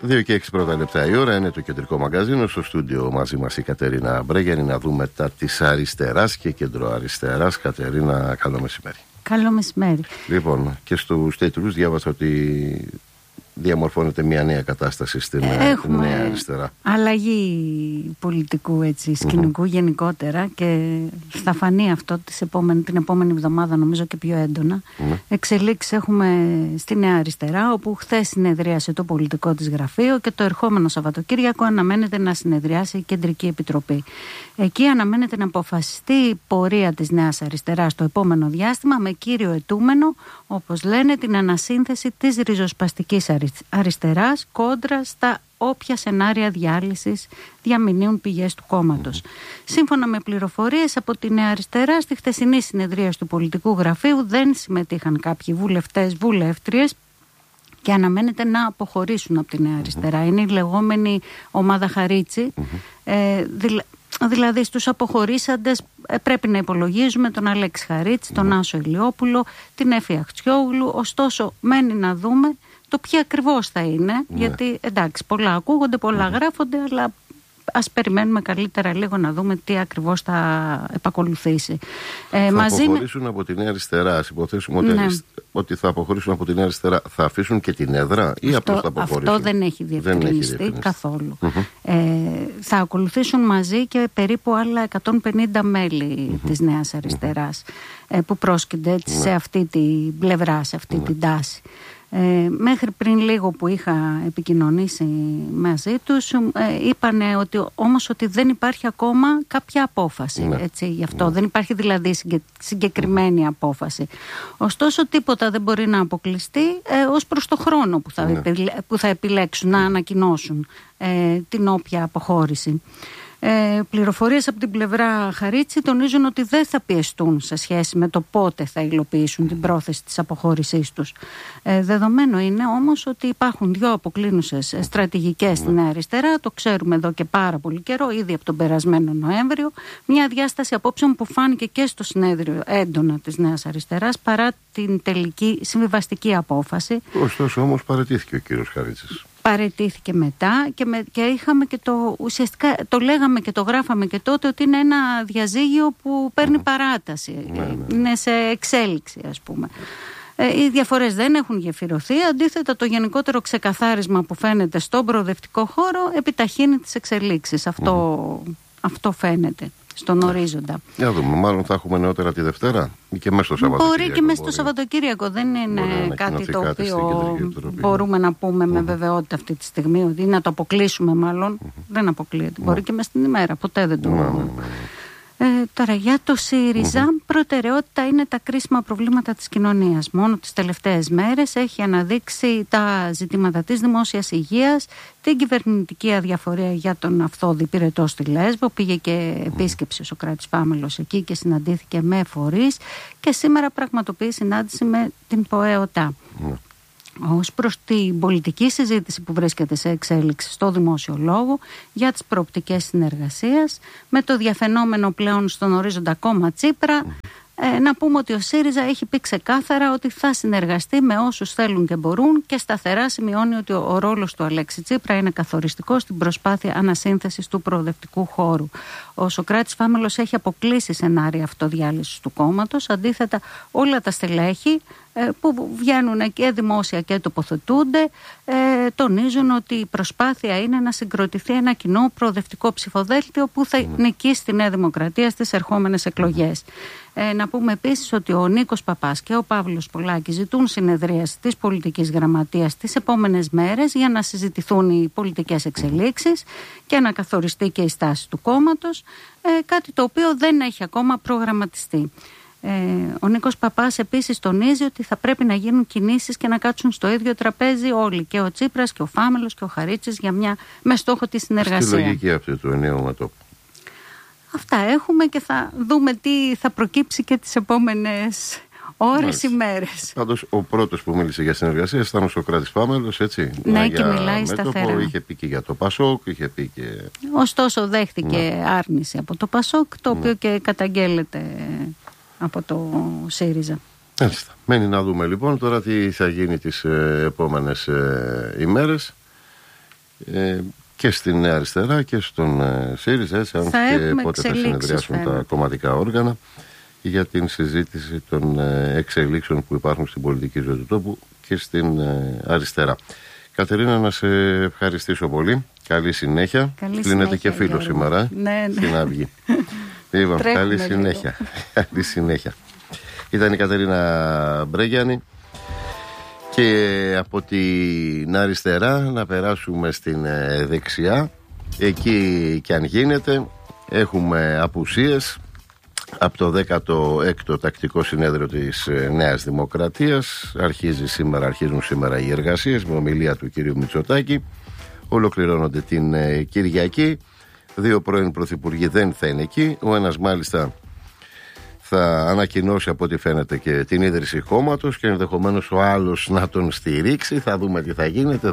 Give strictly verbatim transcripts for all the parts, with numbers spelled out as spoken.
δύο και έξι πρώτα λεπτά η ώρα, είναι το κεντρικό μαγκαζίνο. Στο στούντιο μαζί μας η Κατερίνα Μπρέγιανη να δούμε τα της αριστεράς και κεντροαριστεράς. Κατερίνα, καλό μεσημέρι. Καλό μεσημέρι. Λοιπόν, και στο State News διάβασα ότι διαμορφώνεται μια νέα κατάσταση στην Έχουμε νέα αριστερά. Αλλαγή πολιτικού έτσι, σκηνικού mm-hmm. γενικότερα, και θα φανεί αυτό τις επόμενη, την επόμενη εβδομάδα, νομίζω, και πιο έντονα. Mm-hmm. Εξελίξεις έχουμε στη νέα αριστερά, όπου χθες συνεδρίασε το πολιτικό της γραφείο και το ερχόμενο Σαββατοκύριακο αναμένεται να συνεδριάσει η Κεντρική Επιτροπή. Εκεί αναμένεται να αποφασιστεί η πορεία της νέας αριστεράς το επόμενο διάστημα, με κύριο αιτούμενο, όπως λένε, την ανασύνθεση της ριζοσπαστικής αριστεράς κόντρα στα όποια σενάρια διάλυσης διαμηνύουν πηγές του κόμματος. Mm-hmm. Σύμφωνα με πληροφορίες από τη Νέα Αριστερά, στη χθεσινή συνεδρία του πολιτικού γραφείου δεν συμμετείχαν κάποιοι βουλευτές, βουλεύτριες, και αναμένεται να αποχωρήσουν από τη Νέα Αριστερά. Mm-hmm. Είναι η λεγόμενη ομάδα Χαρίτσι. Mm-hmm. Ε, δηλα... Δηλαδή στους αποχωρήσαντες πρέπει να υπολογίζουμε τον Αλέξη Χαρίτση, τον mm-hmm. Άσο Ηλιόπουλο, την Έφη Αχτσιόγλου. Ωστόσο μένει να δούμε το ποιο ακριβώς θα είναι, mm-hmm. γιατί εντάξει, πολλά ακούγονται, πολλά mm-hmm. γράφονται, αλλά ας περιμένουμε καλύτερα λίγο να δούμε τι ακριβώς θα επακολουθήσει. Ε, θα μαζί αποχωρήσουν με... από την Νέα Αριστερά. Ας υποθέσουμε ότι, ναι. ότι θα αποχωρήσουν από την Νέα Αριστερά. Θα αφήσουν και την έδρα ή απλώς θα αποχωρήσουν? Αυτό δεν έχει διευκρινιστεί καθόλου. Mm-hmm. Ε, θα ακολουθήσουν μαζί και περίπου άλλα εκατόν πενήντα μέλη mm-hmm. της Νέας Αριστεράς mm-hmm. ε, που πρόσκυνται mm-hmm. σε αυτή την πλευρά, σε αυτή mm-hmm. την τάση. Ε, μέχρι πριν λίγο που είχα επικοινωνήσει μαζί τους, ε, είπανε ότι όμως ότι δεν υπάρχει ακόμα κάποια απόφαση, ναι. έτσι, γι' αυτό ναι. δεν υπάρχει δηλαδή συγκε, συγκεκριμένη απόφαση. Ωστόσο τίποτα δεν μπορεί να αποκλειστεί ε, ως προς το χρόνο που θα, ναι. επιλέ, που θα επιλέξουν να ανακοινώσουν ε, την όποια αποχώρηση. Ε, πληροφορίες από την πλευρά Χαρίτση τονίζουν ότι δεν θα πιεστούν σε σχέση με το πότε θα υλοποιήσουν την πρόθεση της αποχώρησής τους. Ε, δεδομένο είναι όμως ότι υπάρχουν δύο αποκλίνουσες στρατηγικές στην Νέα Αριστερά, το ξέρουμε εδώ και πάρα πολύ καιρό, ήδη από τον περασμένο Νοέμβριο, μια διάσταση απόψεων που φάνηκε και στο συνέδριο έντονα της Νέας Αριστεράς παρά την τελική συμβιβαστική απόφαση. Ωστόσο όμως παραιτήθηκε ο κύριος Χαρίτσης. Παραιτήθηκε μετά και, με, και είχαμε και το, ουσιαστικά το λέγαμε και το γράφαμε και τότε ότι είναι ένα διαζύγιο που παίρνει παράταση, ναι, ναι. είναι σε εξέλιξη, ας πούμε. Ε, οι διαφορές δεν έχουν γεφυρωθεί, αντίθετα το γενικότερο ξεκαθάρισμα που φαίνεται στον προοδευτικό χώρο επιταχύνει τις εξελίξεις, αυτό, mm. αυτό φαίνεται στον ορίζοντα. Για δούμε, μάλλον θα έχουμε νεότερα τη Δευτέρα ή και μέσα στο Σαββατοκύριακο. Μπορεί και μέσα στο Σαββατοκύριακο, δεν είναι κάτι το κάτι οποίο μπορούμε να πούμε mm-hmm. με βεβαιότητα αυτή τη στιγμή, ότι να το αποκλείσουμε μάλλον. Mm-hmm. Δεν αποκλείεται. Mm-hmm. Μπορεί και μέσα στην ημέρα, ποτέ δεν το mm-hmm. Ε, τώρα για το ΣΥΡΙΖΑ mm-hmm. προτεραιότητα είναι τα κρίσιμα προβλήματα της κοινωνίας. Μόνο τις τελευταίες μέρες έχει αναδείξει τα ζητήματα της δημόσιας υγείας, την κυβερνητική αδιαφορία για τον Αυθόδη Πυρετό στη Λέσβο. Πήγε και επίσκεψη ο Σωκράτης Φάμελος εκεί και συναντήθηκε με φορείς και σήμερα πραγματοποιεί συνάντηση με την ΠΟΕΟΤΑ. Mm. Ως προς την πολιτική συζήτηση που βρίσκεται σε εξέλιξη στο δημόσιο λόγο για τις προοπτικές συνεργασίας με το διαφαινόμενο πλέον στον ορίζοντα κόμμα Τσίπρα, ε, να πούμε ότι ο ΣΥΡΙΖΑ έχει πει ξεκάθαρα ότι θα συνεργαστεί με όσους θέλουν και μπορούν και σταθερά σημειώνει ότι ο, ο ρόλος του Αλέξη Τσίπρα είναι καθοριστικός στην προσπάθεια ανασύνθεσης του προοδευτικού χώρου. Ο Σωκράτης Φάμελος έχει αποκλείσει σενάρια αυτοδιάλυσης του κόμματος. Αντίθετα, όλα τα στελέχη ε, που βγαίνουν και δημόσια και τοποθετούνται ε, τονίζουν ότι η προσπάθεια είναι να συγκροτηθεί ένα κοινό προοδευτικό ψηφοδέλτιο που θα νικήσει τη Νέα Δημοκρατία στις ερχόμενες εκλογές. Ε, να πούμε επίσης ότι ο Νίκος Παπάς και ο Παύλος Πολάκης ζητούν συνεδρίαση της πολιτικής γραμματείας τις επόμενες μέρες για να συζητηθούν οι πολιτικές εξελίξεις και να καθοριστεί και η στάση του κόμματος, ε, κάτι το οποίο δεν έχει ακόμα προγραμματιστεί. Ε, ο Νίκος Παπάς επίσης τονίζει ότι θα πρέπει να γίνουν κινήσεις και να κάτσουν στο ίδιο τραπέζι όλοι, και ο Τσίπρας και ο Φάμελος και ο Χαρίτσης, για μια, με στόχο τη συνεργασία. Στη λογική αυτή του ενιαίου μετώπου. Αυτά έχουμε και θα δούμε τι θα προκύψει και τις επόμενες ώρες ή μέρες. Πάντως ο πρώτος που μίλησε για συνεργασία ήταν ο Σωκράτης Φάμελος, έτσι. Ναι, για και μιλάει μέτωπο, σταθερά. είχε πει και για το Πασόκ, είχε πει και... Ωστόσο δέχτηκε ναι. άρνηση από το Πασόκ, το οποίο ναι. και καταγγέλλεται από το ΣΥΡΙΖΑ. Έτσι. Μένει να δούμε λοιπόν τώρα τι θα γίνει τις ε, επόμενες ε, ημέρες. ε, και στην Νέα Αριστερά και στον ε, ΣΥΡΙΖΑ, έτσι, αν και πότε θα συνεδριάσουν φαίνεται. τα κομματικά όργανα για την συζήτηση των ε, εξελίξεων που υπάρχουν στην πολιτική ζωή του τόπου και στην ε, αριστερά. Κατερίνα, να σε ευχαριστήσω πολύ. Καλή συνέχεια. Κλείνεται και φίλο σήμερα ναι, ναι. στην Αυγή. Λοιπόν, καλή συνέχεια. Καλή συνέχεια. Ήταν η Κατερίνα Μπρέγιανη. Και από την αριστερά να περάσουμε στην δεξιά. Εκεί και αν γίνεται έχουμε απουσίες από το δέκατο έκτο τακτικό συνέδριο της Νέας Δημοκρατίας. Αρχίζει σήμερα, αρχίζουν σήμερα οι εργασίες με ομιλία του κύριου Μητσοτάκη. Ολοκληρώνονται την Κυριακή. Δύο πρώην πρωθυπουργοί δεν θα είναι εκεί. Ο ένας μάλιστα θα ανακοινώσει από ό,τι φαίνεται και την ίδρυση κόμματος και ενδεχομένως ο άλλος να τον στηρίξει. Θα δούμε τι θα γίνεται.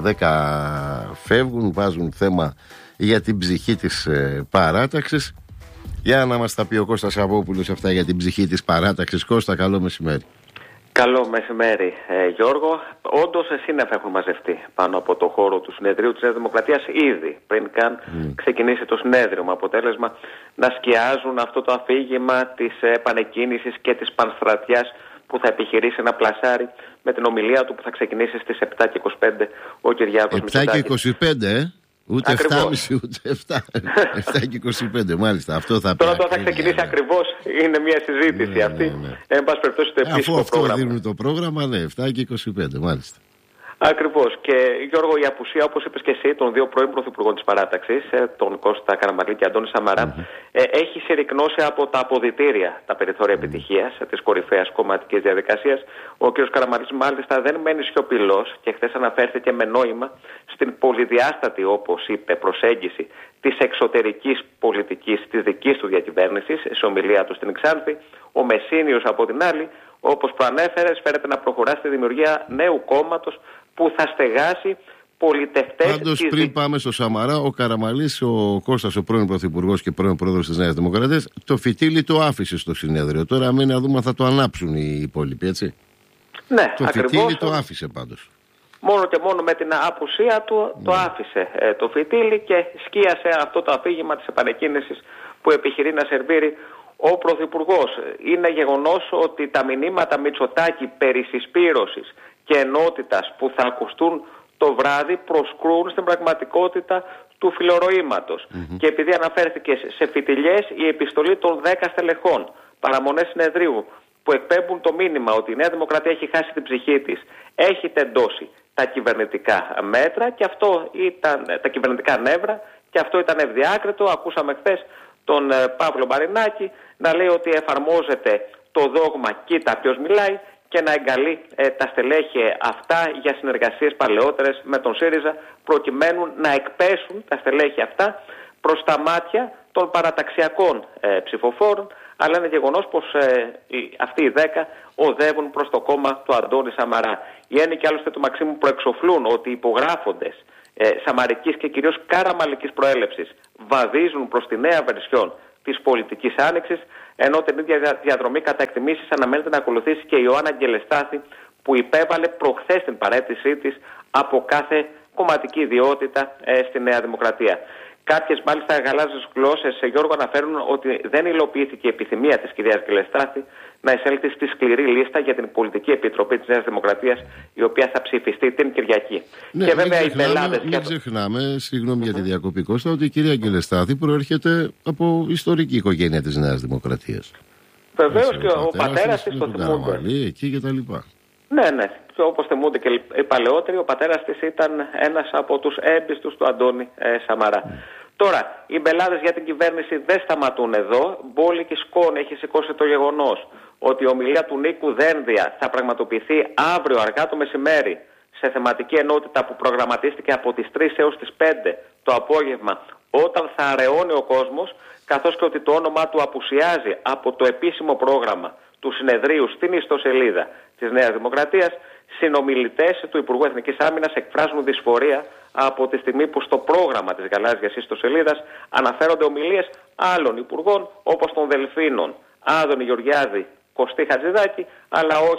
Δέκα φεύγουν, βάζουν θέμα για την ψυχή της ε, παράταξης. Για να μας τα πει ο Κώστας Σαββόπουλος αυτά για την ψυχή της παράταξης. Κώστα, καλό μεσημέρι. Καλό μεσημέρι, ε, Γιώργο. Όντως, σύννεφα έχουν μαζευτεί πάνω από το χώρο του συνεδρίου της Νέας Δημοκρατίας ήδη πριν καν mm. ξεκινήσει το συνέδριο, με αποτέλεσμα να σκιάζουν αυτό το αφήγημα της επανεκκίνησης και της πανστρατιάς που θα επιχειρήσει να πλασάρει με την ομιλία του που θα ξεκινήσει στις επτά και είκοσι πέντε ο Κυριάκος Μητσοτάκης. επτά και είκοσι πέντε, ε! Ούτε επτά και μισή ούτε επτά. επτά και είκοσι πέντε, μάλιστα. Αυτό θα πει. Τώρα το θα ξεκινήσει ναι, ακριβώς. Είναι μια συζήτηση ναι, αυτή. Ναι, ναι. Εν πάση περιπτώσει το επίσημο πρόγραμμα. Αφού αυτό δίνουν το πρόγραμμα, ναι, επτά και είκοσι πέντε, μάλιστα. Ακριβώς. Και Γιώργο, η απουσία, όπως είπες και εσύ, των δύο πρώην πρωθυπουργών της παράταξης, τον Κώστα Καραμανλή και Αντώνη Σαμαρά, mm-hmm. ε, έχει συρρικνώσει από τα αποδυτήρια τα περιθώρια mm-hmm. επιτυχίας της κορυφαίας κομματικής διαδικασίας. Ο κ. Καραμανλής μάλιστα δεν μένει σιωπηλός και χθες αναφέρθηκε με νόημα στην πολυδιάστατη, όπως είπε, προσέγγιση της εξωτερικής πολιτικής της δικής του διακυβέρνησης, σε ομιλία του στην Ξάνθη. Ο Μεσίνιος από την άλλη, όπως προανέφερες, φέρεται να προχωρά στη δημιουργία νέου κόμματος που θα στεγάσει πολιτευτές. Πάντως, πριν δι... πάμε στο Σαμαρά, ο Καραμανλής, ο Κώστας, ο πρώην πρωθυπουργός και πρώην πρόεδρος της Νέας Δημοκρατίας, το φυτίλι το άφησε στο συνέδριο. Τώρα μένει να δούμε αν θα το ανάψουν οι υπόλοιποι, έτσι. Ναι, το ακριβώς. φυτίλι το άφησε πάντως. Μόνο και μόνο με την απουσία του ναι. το άφησε ε, το φυτίλι και σκίασε αυτό το αφήγημα της επανεκκίνησης που επιχειρεί να σερβίρει ο Πρωθυπουργός. Είναι γεγονός ότι τα μηνύματα Μητσοτάκη περί συσπήρωσης και ενότητας που θα ακουστούν το βράδυ προσκρούν στην πραγματικότητα του φιλορωήματος. Mm-hmm. Και επειδή αναφέρθηκε σε φιτιλιές, η επιστολή των δέκα στελεχών παραμονές συνεδρίου που εκπέμπουν το μήνυμα ότι η Νέα Δημοκρατία έχει χάσει την ψυχή της, έχει τεντώσει τα κυβερνητικά μέτρα και αυτό ήταν τα κυβερνητικά νεύρα και αυτό ήταν ευδιάκριτο. Ακούσαμε χθες τον ε, Παύλο Μαρινάκη να λέει ότι εφαρμόζεται το δόγμα «Κοίτα ποιος μιλάει» και να εγκαλεί ε, τα στελέχη αυτά για συνεργασίες παλαιότερες με τον ΣΥΡΙΖΑ προκειμένου να εκπέσουν τα στελέχη αυτά προς τα μάτια των παραταξιακών ε, ψηφοφόρων, αλλά είναι γεγονός πως ε, οι, αυτοί οι δέκα οδεύουν προς το κόμμα του Αντώνη Σαμαρά. Οι έννοικοι άλλωστε του Μαξίμου προεξοφλούν ότι οι υπογράφοντες ε, σαμαρικής και κυρίως καραμανλικής προέλευσης βαδίζουν προς τη νέα βερσιόν της πολιτικής άνοιξης, ενώ την ίδια διαδρομή κατά εκτιμήσεις αναμένεται να ακολουθήσει και η Ιωάννα Αγγελεστάθη, που υπέβαλε προχθές την παραίτησή της από κάθε κομματική ιδιότητα ε, στη Νέα Δημοκρατία. Κάποιες μάλιστα γαλάζιες γλώσσες, σε Γιώργο, αναφέρουν ότι δεν υλοποιήθηκε η επιθυμία της κυρίας Αγγελεστάθη να εισέλθει στη σκληρή λίστα για την Πολιτική Επιτροπή της Νέας Δημοκρατίας, η οποία θα ψηφιστεί την Κυριακή. Ναι, και βέβαια οι πελάτες. Μην ξεχνάμε, συγγνώμη για τη διακοπή, Κώστα, ότι η κυρία Αγγελεστάθη προέρχεται από ιστορική οικογένεια της Νέας Δημοκρατίας. Βεβαίως και ο πατέρας της το θυμούνται. Εκεί και τα λοιπά. Ναι, ναι. Και όπως θυμούνται και οι παλαιότεροι, ο πατέρας της ήταν ένας από τους έμπιστους του Αντώνη ε, Σαμαρά. Mm. Τώρα, οι μπελάδες για την κυβέρνηση δεν σταματούν εδώ. Μπόλικη και σκόνη έχει σηκώσει το γεγονός ότι η ομιλία του Νίκου Δένδια θα πραγματοποιηθεί αύριο αργά το μεσημέρι σε θεματική ενότητα που προγραμματίστηκε από τις τρεις έως τις πέντε το απόγευμα, όταν θα αραιώνει ο κόσμος, καθώς και ότι το όνομά του απουσιάζει από το επίσημο πρόγραμμα του συνεδρίου στην ιστοσελίδα της Νέας Δημοκρατίας. Συνομιλητές του Υπουργού Εθνικής Άμυνας εκφράζουν δυσφορία από τη στιγμή που στο πρόγραμμα της γαλάζιας ιστοσελίδας αναφέρονται ομιλίες άλλων υπουργών, όπως των Δελφίνων Άδωνη Γεωργιάδη, Κωστή Χατζηδάκη, αλλά όχι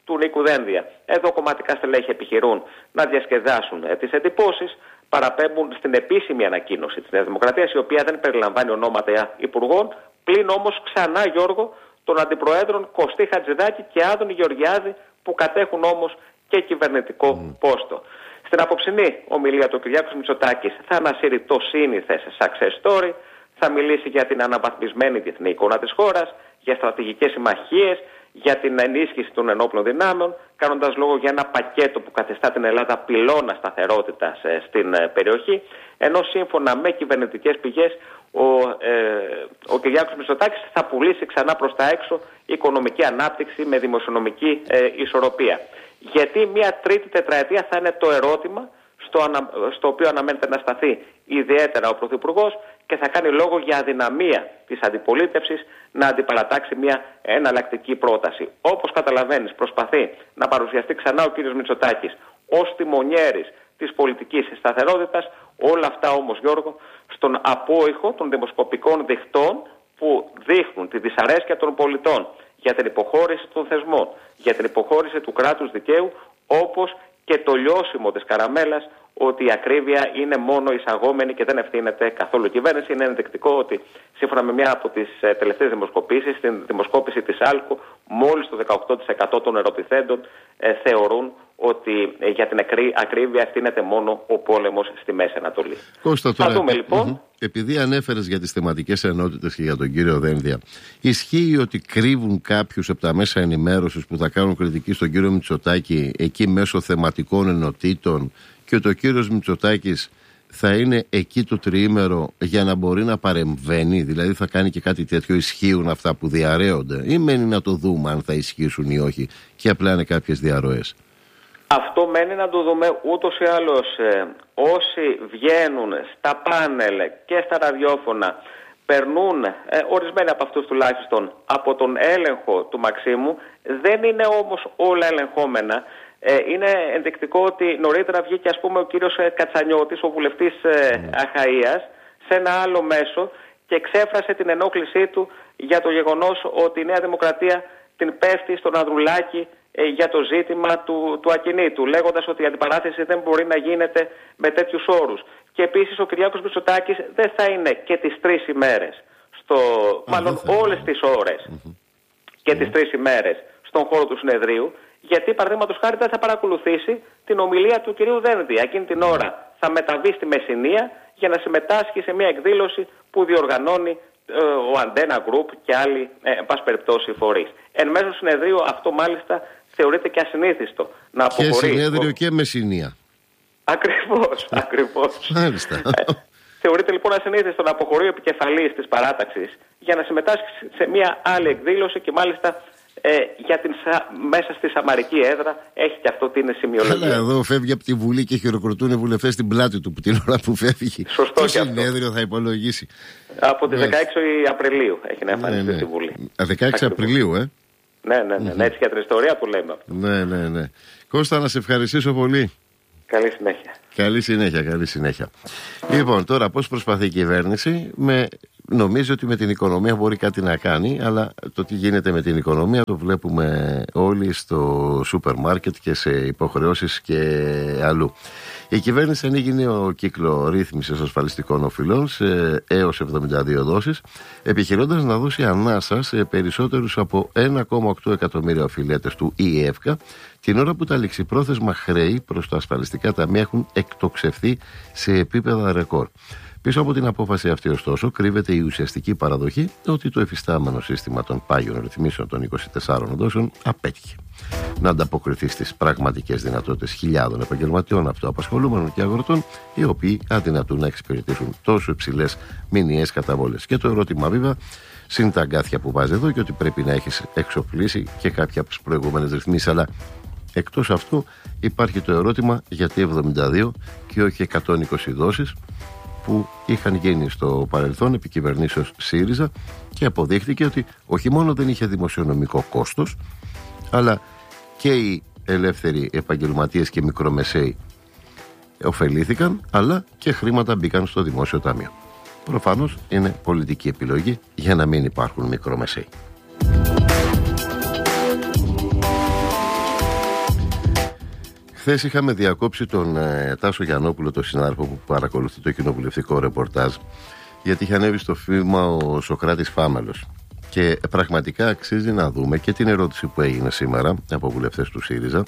του Νίκου Δένδια. Εδώ κομματικά στελέχη επιχειρούν να διασκεδάσουν ε, τις εντυπώσεις, παραπέμπουν στην επίσημη ανακοίνωση της Νέας Δημοκρατίας, η οποία δεν περιλαμβάνει ονόματα υπουργών, πλην όμως ξανά, Γιώργο, των αντιπροέδρων Κωστή Χατζηδάκη και Άδωνη Γεωργιάδη, που κατέχουν όμως και κυβερνητικό mm. πόστο. Στην απόψινή ομιλία του Κυριάκος Μητσοτάκης θα ανασύρει το σύνηθες success story, θα μιλήσει για την αναβαθμισμένη διεθνή εικόνα της χώρας, για στρατηγικές συμμαχίες, για την ενίσχυση των ενόπλων δυνάμεων, κάνοντας λόγο για ένα πακέτο που καθιστά την Ελλάδα πυλώνα σταθερότητας στην περιοχή, ενώ σύμφωνα με κυβερνητικές πηγές ο, ε, ο Κυριάκος Μητσοτάκης θα πουλήσει ξανά προς τα έξω οικονομική ανάπτυξη με δημοσιονομική ε, ισορροπία. Γιατί μια τρίτη τετραετία θα είναι το ερώτημα στο, ανα, στο οποίο αναμένεται να σταθεί ιδιαίτερα ο Πρωθυπουργός, και θα κάνει λόγο για αδυναμία της αντιπολίτευσης να αντιπαρατάξει μια εναλλακτική πρόταση. Όπως καταλαβαίνεις, προσπαθεί να παρουσιαστεί ξανά ο κύριος Μητσοτάκης ως τιμονιέρης της πολιτικής σταθερότητας. Όλα αυτά όμως, Γιώργο, στον απόϊχο των δημοσκοπικών δικτών που δείχνουν τη δυσαρέσκεια των πολιτών για την υποχώρηση των θεσμών, για την υποχώρηση του κράτους δικαίου, όπως και το λιώσιμο της καραμέλας ότι η ακρίβεια είναι μόνο εισαγόμενη και δεν ευθύνεται καθόλου η κυβέρνηση. Είναι ενδεικτικό ότι σύμφωνα με μια από τις τελευταίες δημοσκοπήσεις, στην δημοσκόπηση της Άλκο, μόλις το δεκαοκτώ τοις εκατό των ερωτηθέντων ε, θεωρούν ότι ε, για την ακρίβεια ευθύνεται μόνο ο πόλεμος στη Μέση Ανατολή. Κώστα, τώρα, θα δούμε λοιπόν. Mm-hmm. Επειδή ανέφερες για τις θεματικές ενότητες και για τον κύριο Δένδια, ισχύει ότι κρύβουν κάποιους από τα μέσα ενημέρωσης που θα κάνουν κριτική στον κύριο Μητσοτάκη εκεί μέσω θεματικών ενωτήτων, και ότι ο κύριος Μητσοτάκης θα είναι εκεί το τριήμερο για να μπορεί να παρεμβαίνει, δηλαδή θα κάνει και κάτι τέτοιο? Ισχύουν αυτά που διαρρέονται, ή μένει να το δούμε αν θα ισχύσουν ή όχι και απλά είναι κάποιες διαρροές? Αυτό μένει να το δούμε. Ούτως ή άλλως ε, όσοι βγαίνουν στα πάνελ και στα ραδιόφωνα περνούν, ε, ορισμένοι από αυτούς τουλάχιστον, από τον έλεγχο του Μαξίμου. Δεν είναι όμως όλα ελεγχόμενα. Ε, είναι ενδεικτικό ότι νωρίτερα βγήκε, ας πούμε, ο κύριος Κατσανιώτης, ο βουλευτής ε, Αχαΐας, σε ένα άλλο μέσο και εξέφρασε την ενόχλησή του για το γεγονός ότι η Νέα Δημοκρατία την πέφτει στον Ανδρουλάκη ε, για το ζήτημα του, του ακινήτου, λέγοντας ότι η αντιπαράθεση δεν μπορεί να γίνεται με τέτοιους όρους. Και επίσης ο Κυριάκος Μητσοτάκης δεν θα είναι και τις τρεις ημέρες, στο, Α, μάλλον όλες τις ώρες mm-hmm. και mm-hmm. τις τρεις ημέρες στον χώρο του συνεδρίου, γιατί παραδείγματος χάρη δεν θα παρακολουθήσει την ομιλία του κυρίου Δένδια. Εκείνη την ώρα θα μεταβεί στη Μεσσηνία για να συμμετάσχει σε μια εκδήλωση που διοργανώνει ε, ο Αντένα Group και άλλοι, ε, εν πάση περιπτώσει, φορείς. Εν μέσω συνεδρίου αυτό μάλιστα θεωρείται και ασυνήθιστο. Να και συνέδριο ο... και Μεσσηνία. Ακριβώς, ακριβώς. Μάλιστα. Ε, θεωρείται λοιπόν ασυνήθιστο να αποχωρεί ο επικεφαλής της παράταξης για να συμμετάσχει σε μια άλλη εκδήλωση και μάλιστα Ε, για την, μέσα στη Σαμαρική έδρα έχει και αυτό την σημειολογία. Καλά, εδώ φεύγει από τη Βουλή και χειροκροτούν οι βουλευτές στην πλάτη του που την ώρα που φεύγει. Σωστό. Το συνέδριο αυτό θα υπολογίσει. Από τις δεκαέξι Απριλίου έχει να εμφανιστεί ναι, ναι. στη Βουλή. δεκαέξι Απριλίου, ε. Ναι, ναι, ναι, ναι. Έτσι για την ιστορία που λέμε. Ναι, ναι, ναι. Κώστα, να σε ευχαριστήσω πολύ. Καλή συνέχεια. Καλή συνέχεια, καλή συνέχεια. Λοιπόν, τώρα πώς προσπαθεί η κυβέρνηση? Με... Νομίζω ότι με την οικονομία μπορεί κάτι να κάνει, αλλά το τι γίνεται με την οικονομία το βλέπουμε όλοι στο σούπερ μάρκετ και σε υποχρεώσεις και αλλού. Η κυβέρνηση ανοίγει νέο κύκλο ρύθμισης ασφαλιστικών οφειλών σε έως εβδομήντα δύο δόσεις, επιχειρώντας να δώσει ανάσα σε περισσότερους από ένα κόμμα οκτώ εκατομμύρια οφειλέτες του ΙΕΦΚΑ, την ώρα που τα ληξιπρόθεσμα χρέη προς τα ασφαλιστικά ταμεία έχουν εκτοξευθεί σε επίπεδα ρεκόρ. Πίσω από την απόφαση αυτή, ωστόσο, κρύβεται η ουσιαστική παραδοχή ότι το εφιστάμενο σύστημα των πάγιων ρυθμίσεων των είκοσι τεσσάρων δόσεων απέτυχε να ανταποκριθεί στις πραγματικές δυνατότητες χιλιάδων επαγγελματιών, αυτοαπασχολούμενων και αγροτών, οι οποίοι αδυνατούν να εξυπηρετήσουν τόσο υψηλές μηνιαίες καταβόλες. Και το ερώτημα, βέβαια, συν τα αγκάθια που βάζει εδώ και ότι πρέπει να έχεις εξοπλίσει και κάποια από τις προηγούμενες ρυθμίσεις. Αλλά εκτός αυτού, υπάρχει το ερώτημα γιατί εβδομήντα δύο και όχι εκατόν είκοσι δόσεις που είχαν γίνει στο παρελθόν επί κυβερνήσεως ΣΥΡΙΖΑ, και αποδείχθηκε ότι όχι μόνο δεν είχε δημοσιονομικό κόστος, αλλά και οι ελεύθεροι επαγγελματίες και μικρομεσαίοι ωφελήθηκαν, αλλά και χρήματα μπήκαν στο δημόσιο ταμείο. Προφανώς είναι πολιτική επιλογή για να μην υπάρχουν μικρομεσαίοι. Χθες είχαμε διακόψει τον ε, Τάσο Γιαννόπουλο, τον συνάδελφο που παρακολουθεί το κοινοβουλευτικό ρεπορτάζ, γιατί είχε ανέβει στο βήμα ο Σωκράτης Φάμελος. Και πραγματικά αξίζει να δούμε και την ερώτηση που έγινε σήμερα από βουλευτές του ΣΥΡΙΖΑ,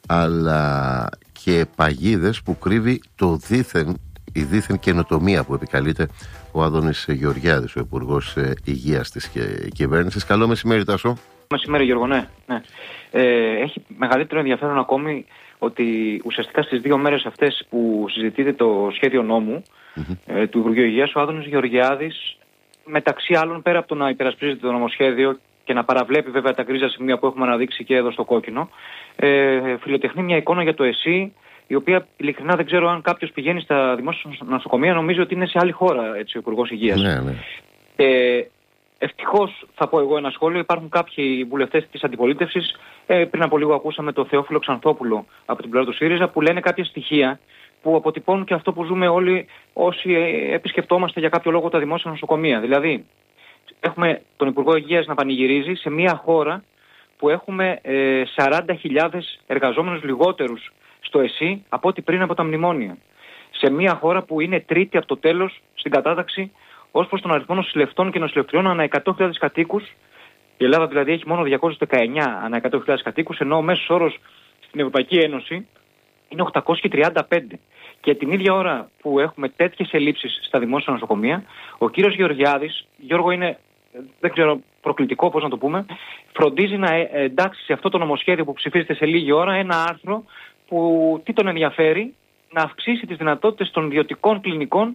αλλά και παγίδες που κρύβει το δίθεν, η δίθεν καινοτομία που επικαλείται ο Άδωνης Γεωργιάδης, ο Υπουργός Υγείας της κυβέρνησης. Καλό μεσημέρι, Τάσο. Μεσημέρι, Γιώργο, ναι. ναι. Ε, έχει μεγαλύτερο ενδιαφέρον ακόμη ότι ουσιαστικά στις δύο μέρες αυτές που συζητείται το σχέδιο νόμου mm-hmm. ε, του Υπουργείου Υγείας, ο Άδωνης Γεωργιάδης, μεταξύ άλλων, πέρα από το να υπερασπίζεται το νομοσχέδιο και να παραβλέπει βέβαια τα γκρίζα σημεία που έχουμε αναδείξει και εδώ στο κόκκινο, ε, φιλοτεχνεί μια εικόνα για το ΕΣΥ, η οποία ειλικρινά δεν ξέρω αν κάποιος πηγαίνει στα δημόσια νοσοκομεία, νομίζω ότι είναι σε άλλη χώρα, έτσι, ο Υπουργός Υγείας. Ναι, ναι. Ε, ευτυχώς, θα πω εγώ ένα σχόλιο, υπάρχουν κάποιοι βουλευτές της αντιπολίτευσης, ε, πριν από λίγο ακούσαμε τον Θεόφιλο Ξανθόπουλο από την πλευρά του ΣΥΡΙΖΑ, που λένε κάποια στοιχεία που αποτυπώνουν και αυτό που ζούμε όλοι όσοι επισκεπτόμαστε για κάποιο λόγο τα δημόσια νοσοκομεία. Δηλαδή, έχουμε τον Υπουργό Υγείας να πανηγυρίζει σε μια χώρα που έχουμε ε, σαράντα χιλιάδες εργαζόμενους λιγότερους στο ΕΣΥ από ό,τι πριν από τα μνημόνια. Σε μια χώρα που είναι τρίτη από το τέλος στην κατάταξη ως προς τον αριθμό νοσηλευτών και νοσηλευτριών ανά εκατό χιλιάδες κατοίκους. Η Ελλάδα δηλαδή έχει μόνο διακόσιες δεκαεννιά ανά εκατό χιλιάδες κατοίκους, ενώ ο μέσος όρος στην Ευρωπαϊκή Ένωση είναι οκτακόσιες τριάντα πέντε. Και την ίδια ώρα που έχουμε τέτοιες ελλείψεις στα δημόσια νοσοκομεία, ο κύριος Γεωργιάδης, Γιώργο, είναι, δεν ξέρω, προκλητικό πώς να το πούμε, φροντίζει να εντάξει σε αυτό το νομοσχέδιο που ψηφίζεται σε λίγη ώρα ένα άρθρο που τι τον ενδιαφέρει, να αυξήσει τις δυνατότητες των ιδιωτικών κλινικών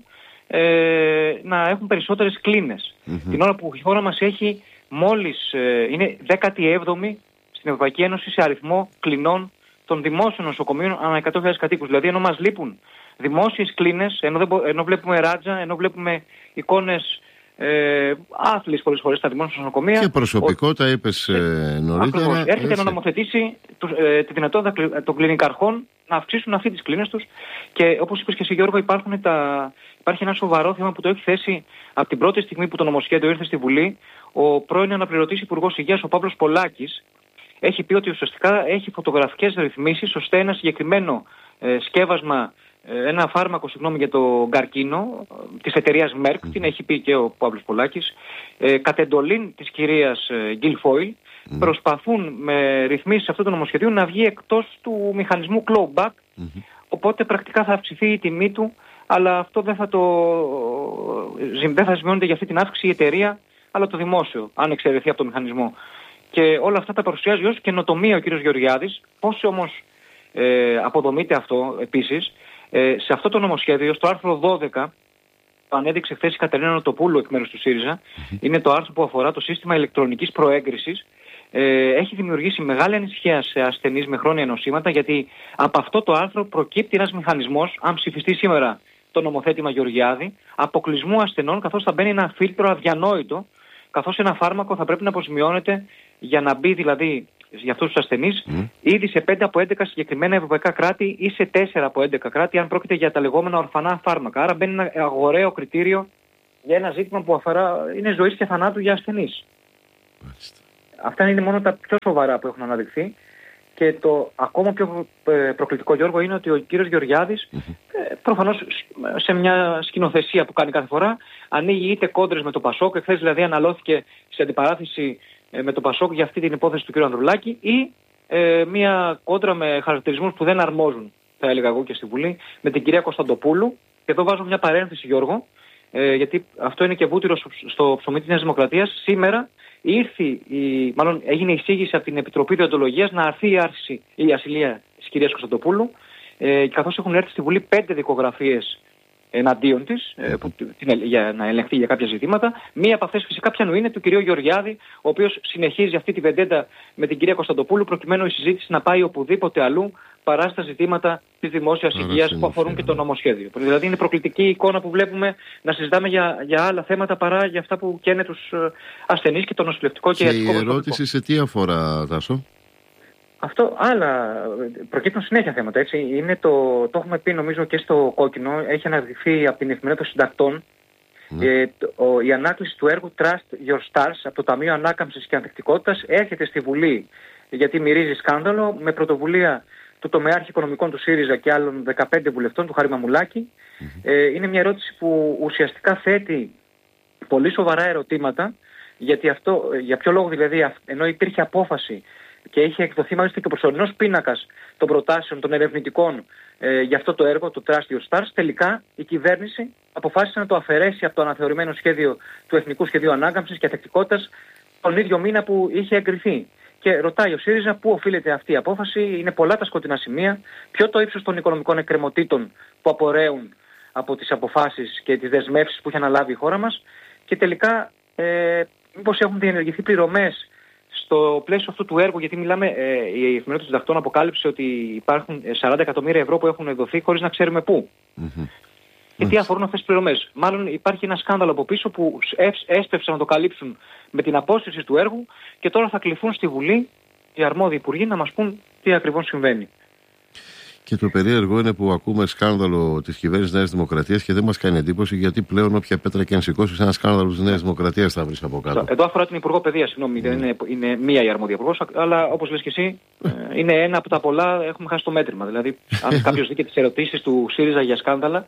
ε, να έχουν περισσότερες κλίνες. Mm-hmm. Την ώρα που η χώρα μας έχει μόλις, ε, είναι δέκατη έβδομη στην Ευρωπαϊκή Ένωση σε αριθμό κλινών των δημόσιων νοσοκομείων ανά εκατό χιλιάδες κατοίκους. Δηλαδή, ενώ μας λείπουν δημόσιες κλίνες, ενώ, ενώ βλέπουμε ράτζα, ενώ βλέπουμε εικόνες ε, άθλιες πολλές φορές στα δημόσια νοσοκομεία. Και προσωπικότητα, είπες ε, νωρίτερα. Ακριβώς. Έρχεται έτσι να νομοθετήσει τους, ε, τη δυνατότητα των κλινικαρχών να αυξήσουν αυτοί τις κλίνες τους. Και όπως είπες και εσύ, Γιώργο, υπάρχουν τα... υπάρχει ένα σοβαρό θέμα που το έχει θέσει από την πρώτη στιγμή που το νομοσχέδιο ήρθε στη Βουλή ο πρώην αναπληρωτής Υπουργός Υγείας, ο Παύλος Πολάκης. Έχει πει ότι ουσιαστικά έχει φωτογραφικές ρυθμίσεις ώστε ένα συγκεκριμένο ε, σκεύασμα, ε, ένα φάρμακο συγγνώμη, για το καρκίνο ε, της εταιρείας Merck, mm. την έχει πει και ο Παύλος Πολάκης, ε, κατ' εντολήν της κυρίας ε, Guilfoyle, mm. προσπαθούν με ρυθμίσεις αυτού του νομοσχεδίου να βγει εκτός του μηχανισμού clawback, mm-hmm. οπότε πρακτικά θα αυξηθεί η τιμή του, αλλά αυτό δεν θα, το, δεν θα σημειώνεται για αυτή την αύξηση η εταιρεία, αλλά το δημόσιο, αν εξαιρεθεί από το μηχανισμό. Και όλα αυτά τα παρουσιάζει ως καινοτομία ο κύριος Γεωργιάδης. Πώς όμως ε, αποδομείται αυτό επίσης, ε, σε αυτό το νομοσχέδιο, στο άρθρο δώδεκα, το ανέδειξε χθες η Κατερίνα Νοτοπούλου εκ μέρους του ΣΥΡΙΖΑ, mm-hmm. είναι το άρθρο που αφορά το σύστημα ηλεκτρονικής προέγκρισης. Ε, έχει δημιουργήσει μεγάλη ανησυχία σε ασθενείς με χρόνια νοσήματα, γιατί από αυτό το άρθρο προκύπτει ένας μηχανισμός, αν ψηφιστεί σήμερα το νομοθέτημα Γεωργιάδη, αποκλεισμού ασθενών, καθώς θα μπαίνει ένα φίλτρο αδιανόητο, καθώς ένα φάρμακο θα πρέπει να αποσημειώνεται για να μπει δηλαδή για αυτούς τους ασθενείς mm. ήδη σε πέντε από έντεκα συγκεκριμένα ευρωπαϊκά κράτη ή σε τέσσερα από έντεκα κράτη, αν πρόκειται για τα λεγόμενα ορφανά φάρμακα. Άρα μπαίνει ένα αγοραίο κριτήριο για ένα ζήτημα που αφορά, είναι ζωής και θανάτου για ασθενείς. Mm. Αυτά είναι μόνο τα πιο σοβαρά που έχουν αναδειχθεί. Και το ακόμα πιο προκλητικό, Γιώργο, είναι ότι ο κύριος Γεωργιάδης mm-hmm. προφανώς σε μια σκηνοθεσία που κάνει κάθε φορά ανοίγει είτε κόντρες με το Πασόκ, εχθές δηλαδή αναλώθηκε σε αντιπαράθεση με το Πασόκ για αυτή την υπόθεση του κ. Ανδρουλάκη, ή ε, μια κόντρα με χαρακτηρισμούς που δεν αρμόζουν, θα έλεγα εγώ και στη Βουλή, με την κυρία Κωνσταντοπούλου. Και εδώ βάζω μια παρένθεση, Γιώργο, ε, γιατί αυτό είναι και βούτυρο στο ψωμί της Νέας Δημοκρατίας. Σήμερα ήρθε η, μάλλον έγινε εισήγηση από την Επιτροπή Διοντολογίας να αρθεί η, άρση, η ασυλία της κυρίας Κωνσταντοπούλου, ε, καθώς έχουν έρθει στη Βουλή πέντε δικογραφίες εναντίον της, ε, που, την, για να ελεγχθεί για κάποια ζητήματα. Μία από αυτές φυσικά πιανού είναι του κυρίου Γεωργιάδη, ο οποίος συνεχίζει αυτή τη βεντέντα με την κυρία Κωνσταντοπούλου, προκειμένου η συζήτηση να πάει οπουδήποτε αλλού παρά στα ζητήματα της δημόσιας υγείας που αφορούν και το νομοσχέδιο. Δηλαδή είναι προκλητική η εικόνα που βλέπουμε να συζητάμε για, για άλλα θέματα παρά για αυτά που καίνε τους ασθενείς και το νοσηλευτικό και, και ιατρικό προσωπικό. Η ερώτηση σε τι αφορά, Τάσο? Αυτό, άλλα, προκύπτουν συνέχεια θέματα, έτσι. Είναι το, το έχουμε πει νομίζω και στο κόκκινο, έχει αναδειχθεί από την Εφημερίδα των Συντακτών, ναι. ε, το, η ανάκληση του έργου Trust Your Stars από το Ταμείο Ανάκαμψης και Ανθεκτικότητας έρχεται στη Βουλή, γιατί μυρίζει σκάνδαλο, με πρωτοβουλία του τομεάρχη οικονομικών του ΣΥΡΙΖΑ και άλλων δεκαπέντε βουλευτών, του Χάρη Μαμουλάκη. Mm-hmm. Ε, είναι μια ερώτηση που ουσιαστικά θέτει πολύ σοβαρά ερωτήματα, γιατί αυτό, για ποιο λόγο δηλαδή, ενώ υπήρχε απόφαση και είχε εκδοθεί μάλιστα και ο προσωρινός πίνακας των προτάσεων των ερευνητικών ε, για αυτό το έργο, το Trust Your Stars, τελικά η κυβέρνηση αποφάσισε να το αφαιρέσει από το αναθεωρημένο σχέδιο του Εθνικού Σχεδίου Ανάκαμψης και Ανθεκτικότητας τον ίδιο μήνα που είχε εγκριθεί. Και ρωτάει ο ΣΥΡΙΖΑ πού οφείλεται αυτή η απόφαση, είναι πολλά τα σκοτεινά σημεία, ποιο το ύψος των οικονομικών εκκρεμωτήτων που απορρέουν από τις αποφάσεις και τις δεσμεύσεις που έχει αναλάβει η χώρα μας, και τελικά ε, μήπως έχουν διενεργηθεί πληρωμές στο πλαίσιο αυτού του έργου, γιατί μιλάμε, ε, η εφημερίδα των Συντακτών αποκάλυψε ότι υπάρχουν σαράντα εκατομμύρια ευρώ που έχουν δοθεί χωρίς να ξέρουμε πού. Mm-hmm. Και τι αφορούν αυτές τις πληρωμές. Μάλλον υπάρχει ένα σκάνδαλο από πίσω που έσπευσαν να το καλύψουν με την απόσυρση του έργου και τώρα θα κληθούν στη Βουλή οι αρμόδιοι υπουργοί να μας πούν τι ακριβώς συμβαίνει. Και το περίεργο είναι που ακούμε σκάνδαλο της κυβέρνησης Νέας Δημοκρατίας και δεν μας κάνει εντύπωση, γιατί πλέον όποια πέτρα και αν σηκώσεις ένα σκάνδαλο της Νέας Δημοκρατίας θα βρεις από κάτω. Εδώ αφορά την Υπουργό Παιδείας, συγγνώμη, δεν είναι, είναι μία η αρμόδια υπουργός, αλλά όπως λες και εσύ, είναι ένα από τα πολλά, έχουμε χάσει το μέτρημα. Δηλαδή, αν κάποιος δει και τις ερωτήσεις του ΣΥΡΙΖΑ για σκάνδαλα.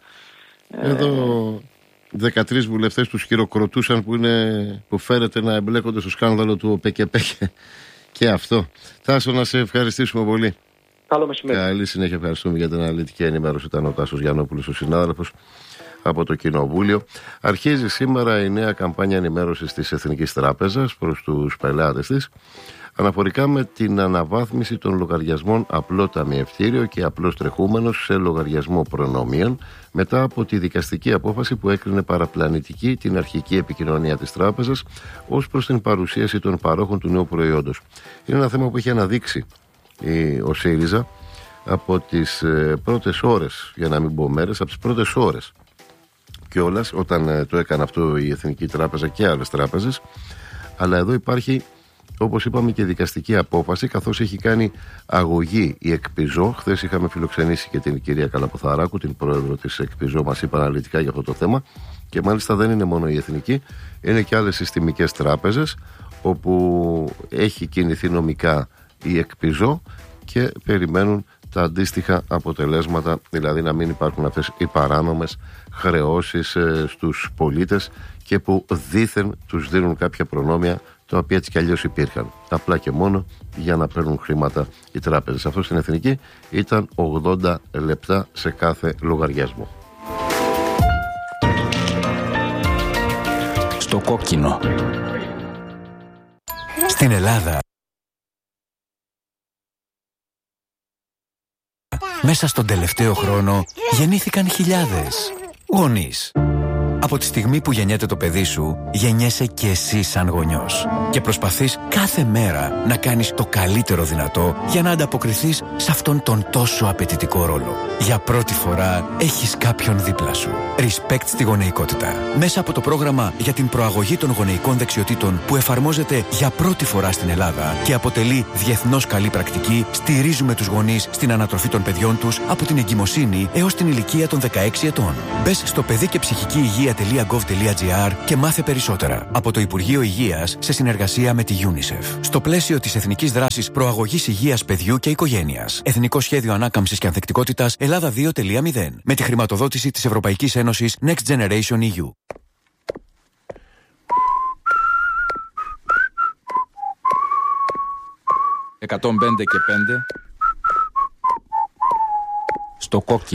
Εδώ δεκατρείς βουλευτές τους χειροκροτούσαν που, είναι, που φέρεται να εμπλέκονται στο σκάνδαλο του ΠΚΠ. Και αυτό. Τάσο, να σε ευχαριστήσουμε πολύ. Καλό μεσημέρι. Καλή συνέχεια, ευχαριστούμε για την αναλυτική ενημέρωση. Ήταν ο Τάσος Γιαννόπουλος, ο συνάδελφος από το Κοινοβούλιο. Αρχίζει σήμερα η νέα καμπάνια ενημέρωσης της Εθνικής Τράπεζας προς τους πελάτες της, αναφορικά με την αναβάθμιση των λογαριασμών απλό ταμιευτήριο και απλός τρεχούμενος σε λογαριασμό προνομίων, μετά από τη δικαστική απόφαση που έκρινε παραπλανητική την αρχική επικοινωνία της τράπεζας ως προς την παρουσίαση των παρόχων του νέου προϊόντος. Είναι ένα θέμα που έχει αναδείξει ο ΣΥΡΙΖΑ από τις πρώτες ώρες, για να μην πω μέρες, από τις πρώτες ώρες κιόλας, όταν το έκανε αυτό η Εθνική Τράπεζα και άλλες τράπεζες. Αλλά εδώ υπάρχει, όπως είπαμε, και δικαστική απόφαση, καθώς έχει κάνει αγωγή η ΕΚΠΙΖΟ. Χθες είχαμε φιλοξενήσει και την κυρία Καλαποθαράκου, την πρόεδρο της ΕΚΠΙΖΟ, μας είπε αναλυτικά για αυτό το θέμα. Και μάλιστα δεν είναι μόνο η Εθνική, είναι και άλλες συστημικές τράπεζες, όπου έχει κινηθεί νομικά η ΕΚΠΙΖΟ και περιμένουν τα αντίστοιχα αποτελέσματα, δηλαδή να μην υπάρχουν αυτές οι παράνομες χρεώσεις ε, στους πολίτες και που δήθεν τους δίνουν κάποια προνόμια, τα οποία έτσι κι αλλιώς υπήρχαν, απλά και μόνο για να παίρνουν χρήματα οι τράπεζες. Αυτό στην Εθνική ήταν ογδόντα λεπτά σε κάθε λογαριασμό. Στο κόκκινο. Στην Ελλάδα, μέσα στον τελευταίο χρόνο γεννήθηκαν χιλιάδες γονείς. Από τη στιγμή που γεννιέται το παιδί σου, γεννιέσαι και εσύ σαν γονιός. Και προσπαθείς κάθε μέρα να κάνεις το καλύτερο δυνατό για να ανταποκριθείς σε αυτόν τον τόσο απαιτητικό ρόλο. Για πρώτη φορά έχεις κάποιον δίπλα σου. Respect στη γονεϊκότητα. Μέσα από το πρόγραμμα για την προαγωγή των γονεϊκών δεξιοτήτων που εφαρμόζεται για πρώτη φορά στην Ελλάδα και αποτελεί διεθνώς καλή πρακτική, στηρίζουμε τους γονείς στην ανατροφή των παιδιών τους από την εγκυμοσύνη έως την ηλικία των δεκαέξι ετών. Μπες στο παιδί και ψυχική υγεία τελεία γκοβ τελεία τζι άρ και μάθε περισσότερα. Από το Υπουργείο Υγείας σε συνεργασία με τη UNICEF. Στο πλαίσιο της Εθνικής Δράσης Προαγωγής Υγείας Παιδιού και Οικογένειας. Εθνικό Σχέδιο Ανάκαμψης και Ανθεκτικότητας Ελλάδα δύο τελεία μηδέν. Με τη χρηματοδότηση της Ευρωπαϊκής Ένωσης Next Generation ι γιου. εκατόν πέντε και πέντε στο κόκκινο.